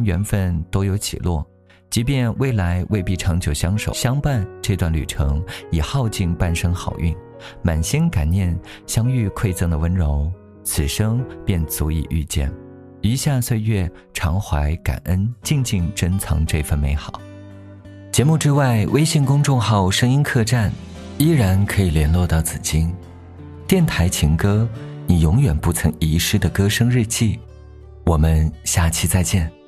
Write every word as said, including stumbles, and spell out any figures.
间缘分都有起落，即便未来未必长久相守相伴，这段旅程已耗尽半生好运，满心感念相遇馈赠的温柔，此生便足以遇见。余下岁月常怀感恩，静静珍藏这份美好。节目之外，微信公众号声音客栈依然可以联络到紫金。电台情歌，你永远不曾遗失的歌声日记。我们下期再见。